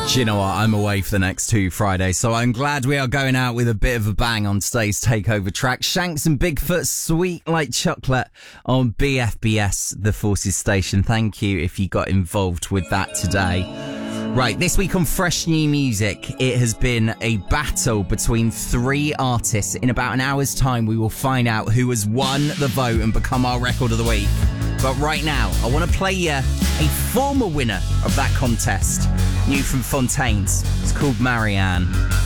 Do you know what? I'm away for the next 2 Fridays, so I'm glad we are going out with a bit of a bang on today's takeover track. Shanks and Bigfoot, Sweet Like Chocolate on BFBS, the Forces station. Thank you if you got involved with that today. Right, this week on Fresh New Music, it has been a battle between 3 artists. In about an hour's time, we will find out who has won the vote and become our record of the week. But right now, I want to play you a former winner of that contest. New from Fontaines. It's called Marianne.